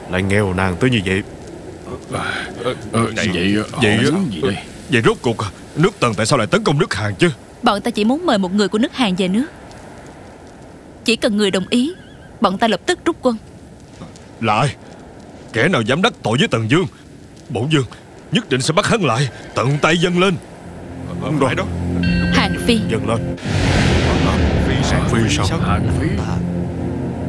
lại nghèo nàn tới như vậy. Vậy rốt cuộc nước Tần tại sao lại tấn công nước Hàn chứ? Bọn ta chỉ muốn mời một người của nước Hàn về nước. Chỉ cần người đồng ý, bọn ta lập tức rút quân. Lại, kẻ nào dám đắc tội với Tần Dương, bổn vương nhất định sẽ bắt hắn lại, tận tay dâng lên. Đúng rồi đó. Hàn Phi. Dâng lên. Phi sao? Hàn Phi.